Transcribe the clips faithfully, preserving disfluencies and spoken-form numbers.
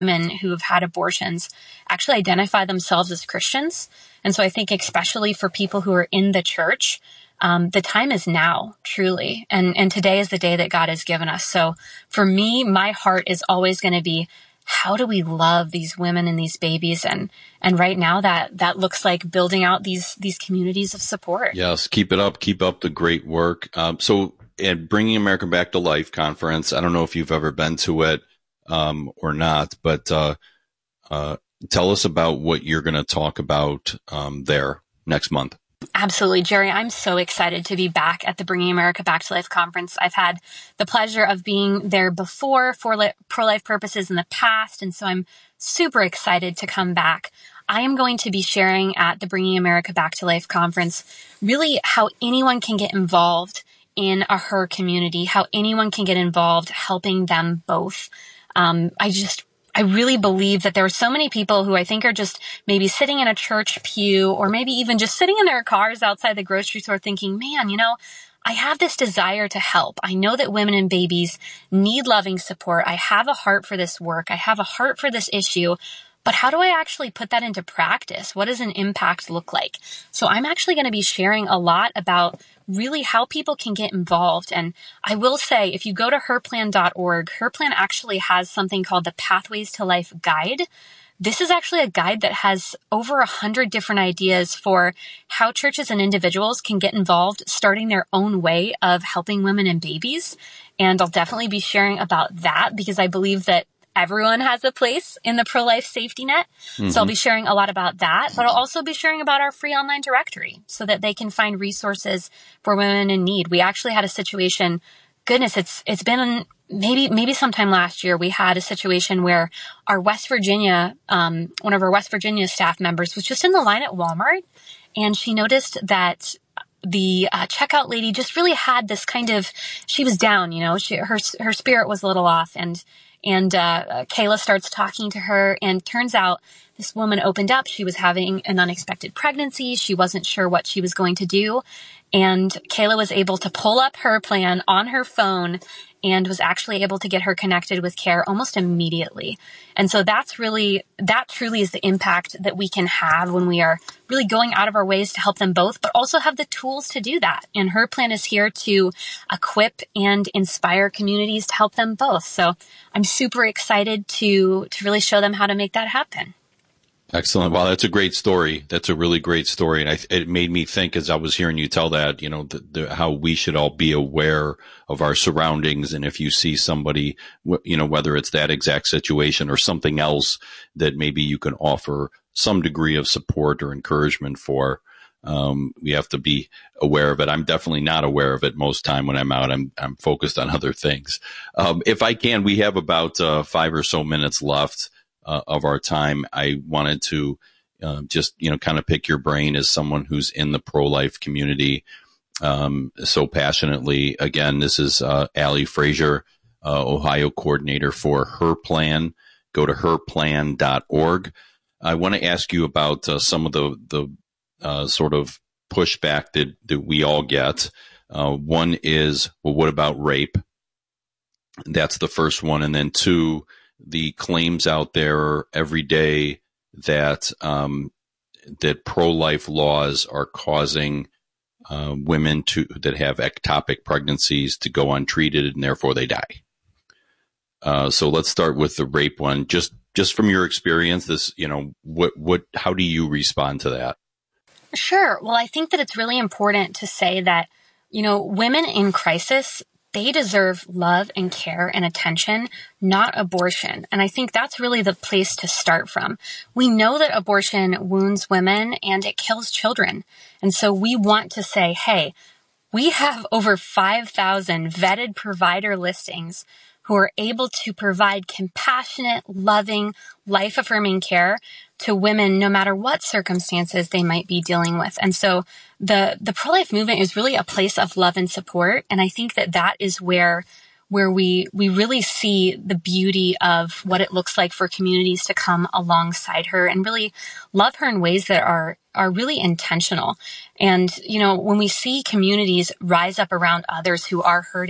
women who have had abortions actually identify themselves as Christians. And so I think especially for people who are in the church, um, the time is now, truly. And, and today is the day that God has given us. So for me, my heart is always going to be, how do we love these women and these babies? And, and right now that, that looks like building out these, these communities of support. Yes. Keep it up. Keep up the great work. Um, so at Bringing America Back to Life conference, I don't know if you've ever been to it, um, or not, but, uh, uh, tell us about what you're going to talk about, um, there next month. Absolutely, Jerry. I'm so excited to be back at the Bringing America Back to Life conference. I've had the pleasure of being there before for li- pro-life purposes in the past, and so I'm super excited to come back. I am going to be sharing at the Bringing America Back to Life conference really how anyone can get involved in a Her community, how anyone can get involved helping them both. Um, I just I really believe that there are so many people who I think are just maybe sitting in a church pew or maybe even just sitting in their cars outside the grocery store thinking, man, you know, I have this desire to help. I know that women and babies need loving support. I have a heart for this work. I have a heart for this issue. But how do I actually put that into practice? What does an impact look like? So I'm actually going to be sharing a lot about really how people can get involved. And I will say, if you go to her plan dot org, HerPlan actually has something called the Pathways to Life Guide. This is actually a guide that has over a hundred different ideas for how churches and individuals can get involved, starting their own way of helping women and babies. And I'll definitely be sharing about that because I believe that everyone has a place in the pro-life safety net. Mm-hmm. So I'll be sharing a lot about that, but I'll also be sharing about our free online directory so that they can find resources for women in need. We actually had a situation, goodness, it's, it's been maybe, maybe sometime last year, we had a situation where our West Virginia, um, one of our West Virginia staff members was just in the line at Walmart and she noticed that the uh, checkout lady just really had this kind of, she was down, you know, she, her, her spirit was a little off and And uh, Kayla starts talking to her, and turns out this woman opened up. She was having an unexpected pregnancy. She wasn't sure what she was going to do. And Kayla was able to pull up her plan on her phone and was actually able to get her connected with care almost immediately. And so that's really, that truly is the impact that we can have when we are really going out of our ways to help them both, but also have the tools to do that. And her plan is here to equip and inspire communities to help them both. So I'm super excited to, to really show them how to make that happen. Excellent. Wow, that's a great story. That's a really great story. And I, it made me think as I was hearing you tell that, you know, the, the, how we should all be aware of our surroundings. And if you see somebody, you know, whether it's that exact situation or something else that maybe you can offer some degree of support or encouragement for, um, we have to be aware of it. I'm definitely not aware of it most time when I'm out. I'm, I'm focused on other things. Um, if I can, we have about uh, five or so minutes left. Uh, of our time. I wanted to uh, just, you know, kind of pick your brain as someone who's in the pro-life community um, so passionately. Again, this is uh, Allie Frazier, uh, Ohio coordinator for HerPlan. Go to her plan dot org. I want to ask you about uh, some of the, the uh, sort of pushback that, that we all get. Uh, one is, well, what about rape? That's the first one. And then two, the claims out there every day that um, that pro-life laws are causing uh, women to that have ectopic pregnancies to go untreated and therefore they die. Uh, so let's start with the rape one. Just just from your experience, this you know what what how do you respond to that? Sure. Well, I think that it's really important to say that you know women in crisis, they deserve love and care and attention, not abortion. And I think that's really the place to start from. We know that abortion wounds women and it kills children. And so we want to say, hey, we have over five thousand vetted provider listings who are able to provide compassionate, loving, life-affirming care to women no matter what circumstances they might be dealing with. And so the the pro-life movement is really a place of love and support. And I think that that is where where we we really see the beauty of what it looks like for communities to come alongside her and really love her in ways that are are really intentional. And, you know, when we see communities rise up around others who are hurting,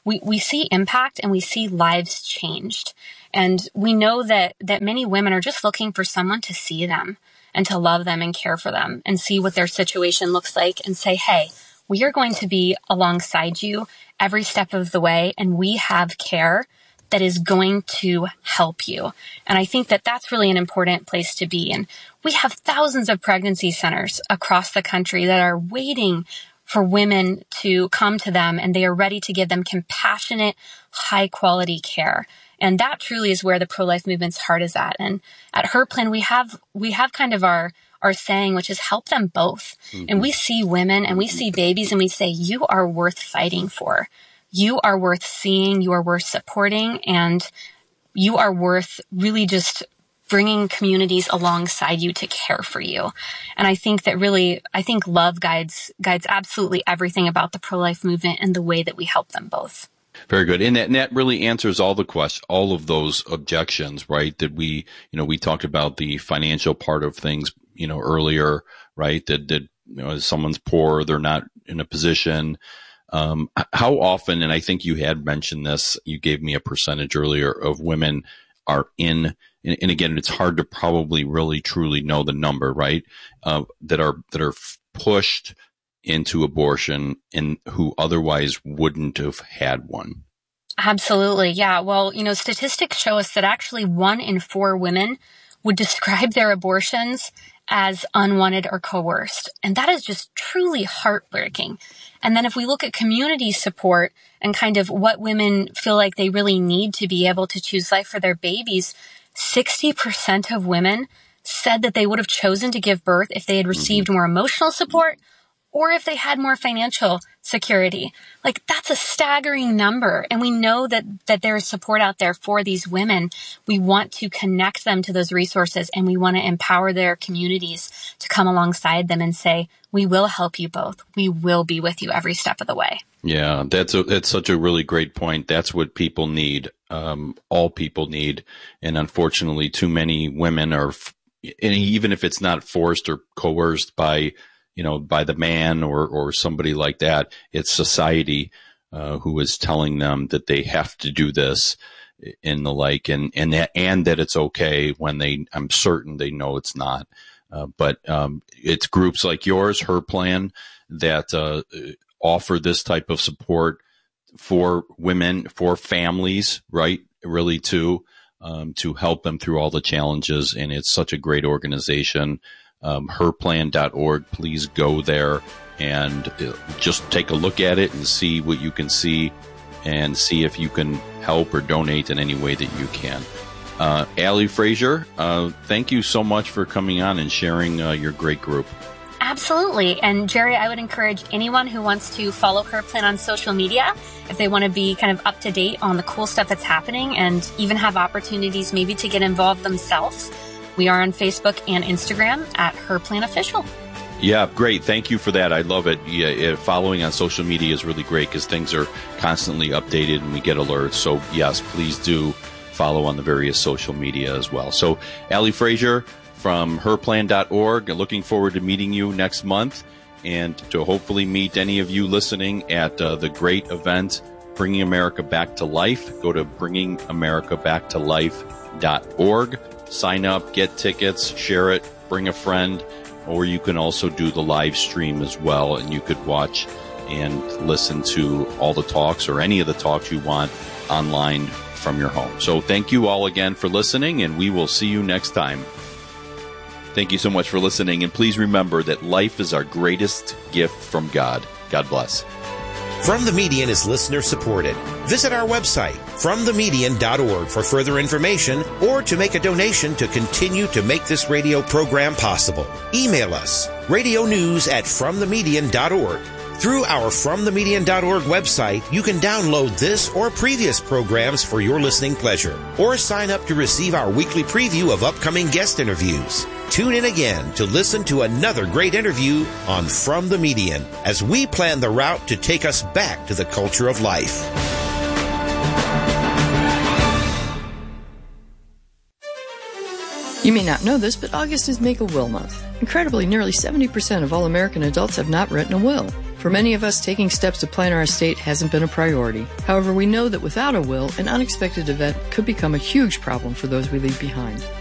we, we see impact and we see lives changed. And we know that, that many women are just looking for someone to see them and to love them and care for them and see what their situation looks like and say, hey, we are going to be alongside you every step of the way, and we have care that is going to help you. And I think that that's really an important place to be. And we have thousands of pregnancy centers across the country that are waiting for women to come to them, and they are ready to give them compassionate, high quality care. And that truly is where the pro-life movement's heart is at. And at Her Plan, we have, we have kind of our, our saying, which is help them both. Mm-hmm. And we see women and we see babies and we say, you are worth fighting for. You are worth seeing, you are worth supporting, and you are worth really just bringing communities alongside you to care for you. And I think that really, I think love guides, guides absolutely everything about the pro-life movement and the way that we help them both. Very good. And that, and that really answers all the questions, all of those objections, right? That we, you know, we talked about the financial part of things, you know, earlier, right? That, that, you know, if someone's poor, they're not in a position. Um, how often, and I think you had mentioned this, you gave me a percentage earlier of women are in, and, and again, it's hard to probably really truly know the number, right? Uh, that are, that are pushed into abortion and who otherwise wouldn't have had one. Absolutely. Yeah. Well, you know, statistics show us that actually one in four women would describe their abortions as unwanted or coerced. And that is just truly heartbreaking. And then if we look at community support and kind of what women feel like they really need to be able to choose life for their babies, sixty percent of women said that they would have chosen to give birth if they had received more emotional support or if they had more financial security. Like, that's a staggering number. And we know that, that there is support out there for these women. We want to connect them to those resources, and we want to empower their communities to come alongside them and say, we will help you both. We will be with you every step of the way. Yeah, that's a, that's such a really great point. That's what people need. Um, all people need. And unfortunately, too many women are, and even if it's not forced or coerced by, you know, by the man or, or somebody like that, it's society, uh, who is telling them that they have to do this and the like, and, and that, and that it's okay when they, I'm certain they know it's not. Uh, but, um, it's groups like yours, Her Plan, that, uh, offer this type of support for women, for families, right? Really too, um, to help them through all the challenges. And it's such a great organization. Um, her plan dot org. Please go there and just take a look at it and see what you can see and see if you can help or donate in any way that you can. Uh, Allie Frazier, uh, thank you so much for coming on and sharing uh, your great group. Absolutely. And Jerry, I would encourage anyone who wants to follow Her Plan on social media, if they want to be kind of up to date on the cool stuff that's happening and even have opportunities maybe to get involved themselves. We are on Facebook and Instagram at Her Plan Official. Yeah, great. Thank you for that. I love it. Yeah, following on social media is really great because things are constantly updated and we get alerts. So yes, please do follow on the various social media as well. So Allie Frazier from her plan dot org, looking forward to meeting you next month and to hopefully meet any of you listening at uh, the great event, Bringing America Back to Life. Go to bringing america back to life dot org. Sign up, get tickets, share it, bring a friend, or you can also do the live stream as well, and you could watch and listen to all the talks or any of the talks you want online from your home. So thank you all again for listening, and we will see you next time. Thank you so much for listening, and please remember that life is our greatest gift from God. God bless. From the Median is listener supported. Visit our website, from the median dot org, for further information or to make a donation to continue to make this radio program possible. Email us, radio news at from the median dot org. Through our from the median dot org website, you can download this or previous programs for your listening pleasure, or sign up to receive our weekly preview of upcoming guest interviews. Tune in again to listen to another great interview on From the Median as we plan the route to take us back to the culture of life. You may not know this, but August is Make-A-Will Month. Incredibly, nearly seventy percent of all American adults have not written a will. For many of us, taking steps to plan our estate hasn't been a priority. However, we know that without a will, an unexpected event could become a huge problem for those we leave behind.